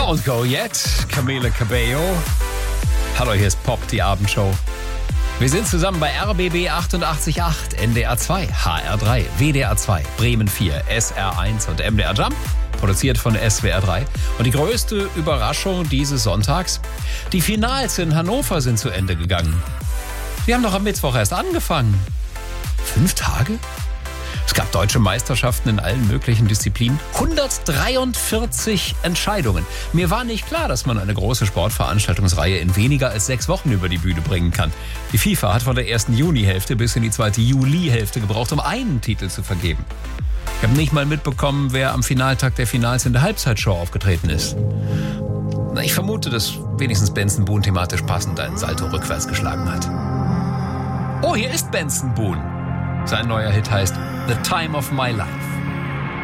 Don't Go Yet, Camila Cabello. Hallo, hier ist Pop, die Abendshow. Wir sind zusammen bei RBB 88.8, NDR 2, HR 3, WDR 2, Bremen 4, SR 1 und MDR Jump. Produziert von SWR 3. Und die größte Überraschung dieses Sonntags: die Finals in Hannover sind zu Ende gegangen. Die haben doch am Mittwoch erst angefangen. 5 Tage? Es gab deutsche Meisterschaften in allen möglichen Disziplinen. 143 Entscheidungen. Mir war nicht klar, dass man eine große Sportveranstaltungsreihe in weniger als 6 Wochen über die Bühne bringen kann. Die FIFA hat von der ersten Junihälfte bis in die zweite Julihälfte gebraucht, um einen Titel zu vergeben. Ich habe nicht mal mitbekommen, wer am Finaltag der Finals in der Halbzeitshow aufgetreten ist. Ich vermute, dass wenigstens Benson Boone thematisch passend einen Salto rückwärts geschlagen hat. Oh, hier ist Benson Boone. Sein neuer Hit heißt The Time of My Life.